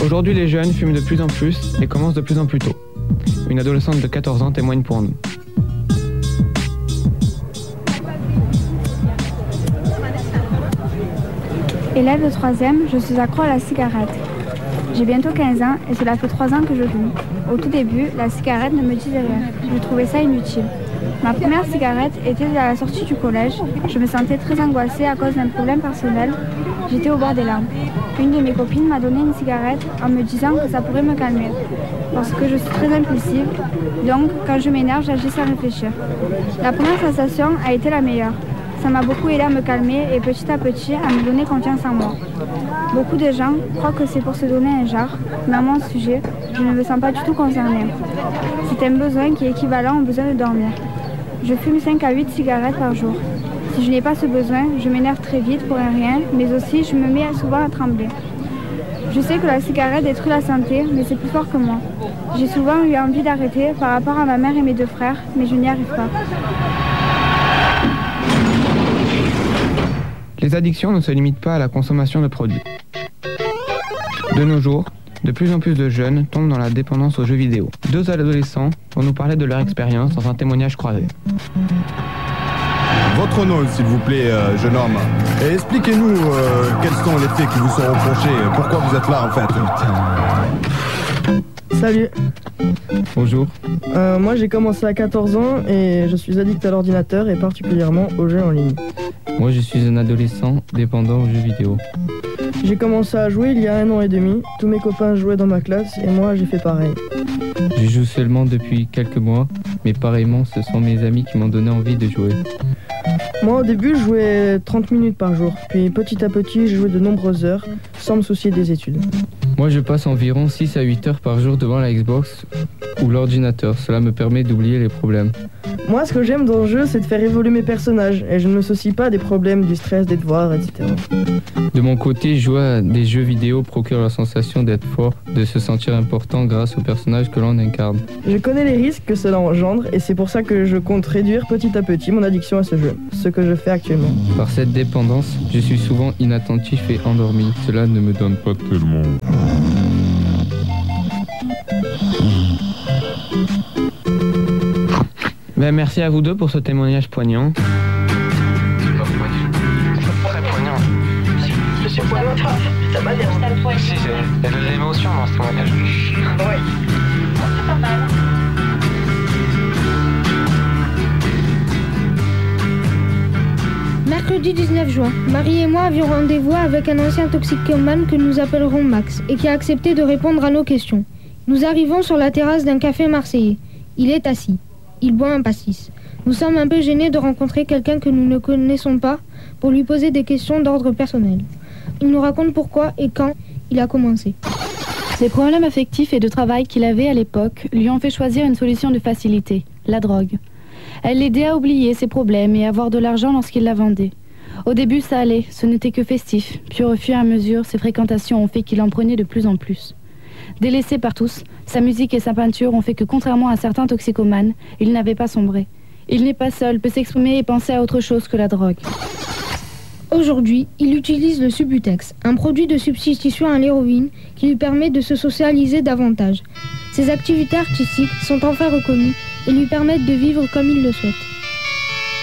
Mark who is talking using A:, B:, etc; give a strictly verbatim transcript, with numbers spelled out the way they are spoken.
A: Aujourd'hui, les jeunes fument de plus en plus et commencent de plus en plus tôt. Une adolescente de quatorze ans témoigne pour nous.
B: Élève de troisième, je suis accro à la cigarette. J'ai bientôt quinze ans et cela fait trois ans que je fume. Au tout début, la cigarette ne me disait rien. Je trouvais ça inutile. Ma première cigarette était à la sortie du collège. Je me sentais très angoissée à cause d'un problème personnel. J'étais au bord des larmes. Une de mes copines m'a donné une cigarette en me disant que ça pourrait me calmer. Parce que je suis très impulsive, donc quand je m'énerve, j'agis sans réfléchir. La première sensation a été la meilleure. Ça m'a beaucoup aidé à me calmer et petit à petit à me donner confiance en moi. Beaucoup de gens croient que c'est pour se donner un genre, mais à mon sujet, je ne me sens pas du tout concernée. C'est un besoin qui est équivalent au besoin de dormir. Je fume cinq à huit cigarettes par jour. Si je n'ai pas ce besoin, je m'énerve très vite pour un rien, mais aussi je me mets souvent à trembler. Je sais que la cigarette détruit la santé, mais c'est plus fort que moi. J'ai souvent eu envie d'arrêter par rapport à ma mère et mes deux frères, mais je n'y arrive pas.
A: Les addictions ne se limitent pas à la consommation de produits. De nos jours, de plus en plus de jeunes tombent dans la dépendance aux jeux vidéo. Deux adolescents vont nous parler de leur expérience dans un témoignage croisé.
C: Votre nom, s'il vous plaît, euh, jeune homme. Et expliquez-nous euh, quels sont les faits qui vous sont reprochés. Pourquoi vous êtes là, en fait?
D: Salut.
A: Bonjour.
D: Euh, moi, j'ai commencé à quatorze ans et je suis addict à l'ordinateur et particulièrement aux jeux en ligne.
E: Moi, je suis un adolescent dépendant aux jeux vidéo.
D: J'ai commencé à jouer il y a un an et demi. Tous mes copains jouaient dans ma classe et moi, j'ai fait pareil.
E: Je joue seulement depuis quelques mois, mais pareillement, ce sont mes amis qui m'ont donné envie de jouer.
D: Moi, au début, je jouais trente minutes par jour. Puis petit à petit, j'ai joué de nombreuses heures sans me soucier des études.
E: Moi, je passe environ six à huit heures par jour devant la Xbox ou l'ordinateur. Cela me permet d'oublier les problèmes.
D: Moi, ce que j'aime dans le jeu, c'est de faire évoluer mes personnages. Et je ne me soucie pas des problèmes, du stress, des devoirs, et cetera.
E: De mon côté, jouer à des jeux vidéo procure la sensation d'être fort, de se sentir important grâce aux personnages que l'on incarne.
D: Je connais les risques que cela engendre et c'est pour ça que je compte réduire petit à petit mon addiction à ce jeu, ce que je fais actuellement.
E: Par cette dépendance, je suis souvent inattentif et endormi. Cela ne me donne pas tellement.
A: Ben, merci à vous deux pour ce témoignage poignant.
F: Très poignant. Je suis poignant, ça m'a l'air. Si, il y a de l'émotion dans ce témoignage. Oui. C'est pas mal.
G: Mercredi dix-neuf juin, Marie et moi avions rendez-vous avec un ancien toxicomane que nous appellerons Max et qui a accepté de répondre à nos questions. Nous arrivons sur la terrasse d'un café marseillais. Il est assis. Il boit un pastis. Nous sommes un peu gênés de rencontrer quelqu'un que nous ne connaissons pas pour lui poser des questions d'ordre personnel. Il nous raconte pourquoi et quand il a commencé.
H: Ses problèmes affectifs et de travail qu'il avait à l'époque lui ont fait choisir une solution de facilité, la drogue. Elle l'aidait à oublier ses problèmes et à avoir de l'argent lorsqu'il la vendait. Au début, ça allait, ce n'était que festif. Puis au fur et à mesure, ses fréquentations ont fait qu'il en prenait de plus en plus. Délaissé par tous, sa musique et sa peinture ont fait que, contrairement à certains toxicomanes, il n'avait pas sombré. Il n'est pas seul, peut s'exprimer et penser à autre chose que la drogue.
G: Aujourd'hui, il utilise le Subutex, un produit de substitution à l'héroïne qui lui permet de se socialiser davantage. Ses activités artistiques sont enfin reconnues et lui permettent de vivre comme il le souhaite.